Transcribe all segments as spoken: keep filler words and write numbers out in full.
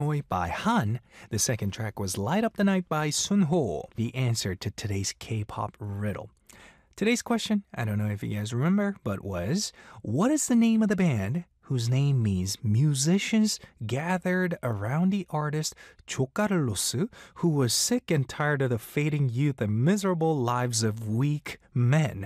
Boy by Han. The second track was Light Up the Night by Sunho, the answer to today's K-pop riddle. Today's question, I don't know if you guys remember, but was, what is the name of the band whose name means musicians gathered around the artist Jo Carlos, who was sick and tired of the fading youth and miserable lives of weak men?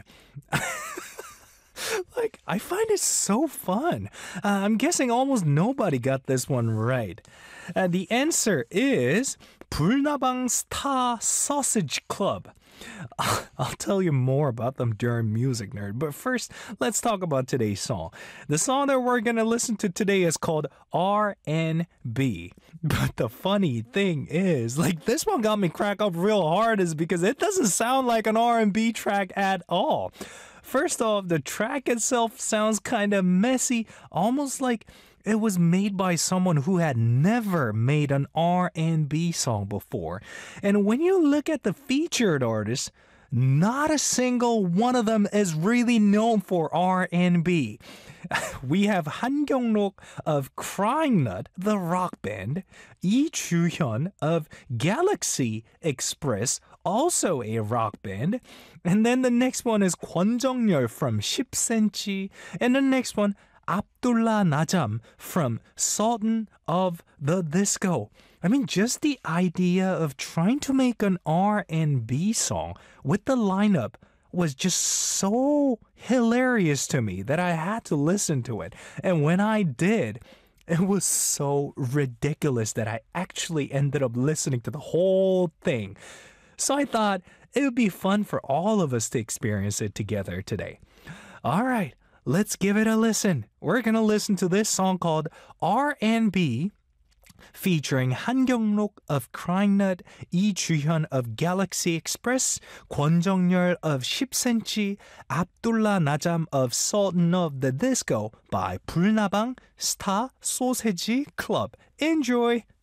Like, I find it so fun. Uh, I'm guessing almost nobody got this one right. Uh, the answer is 불나방 Star Sausage Club. I'll tell you more about them during Music Nerd, but first, let's talk about today's song. The song that we're going to listen to today is called R and B. But the funny thing is, like, this one got me crack up real hard is because it doesn't sound like an R and B track at all. First off, the track itself sounds kind of messy, almost like it was made by someone who had never made an R and B song before. And when you look at the featured artists, not a single one of them is really known for R and B. We have Han Kyung-nok of Crying Nut, the rock band, Lee Ju-hyun of Galaxy Express, also a rock band, and then the next one is Kwon Jung-yeol from ten centimeters, and the next one, Abdullah Najam from Sultan of the Disco. I mean, just the idea of trying to make an R and B song with the lineup was just so hilarious to me that I had to listen to it. And when I did, it was so ridiculous that I actually ended up listening to the whole thing. So I thought it would be fun for all of us to experience it together today. All right, let's give it a listen. We're going to listen to this song called R and B featuring Han Kyung-nok of Crying Nut, Lee Ju-hyun of Galaxy Express, Kwon Jung-yeol of ten centimeters, Abdullah Najam of Sultan of the Disco by 불나방 Star Sausage Club. Enjoy!